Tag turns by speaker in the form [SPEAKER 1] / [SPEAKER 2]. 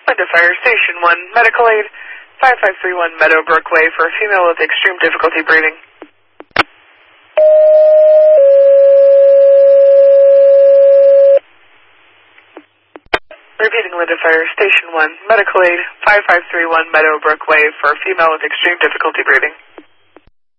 [SPEAKER 1] Linda Fire Station 1, Medical Aid, 5531 Meadowbrook Way for a female with extreme difficulty breathing. Repeating Linda Fire Station 1, Medical Aid, 5531 Meadowbrook Way for a female with extreme difficulty breathing.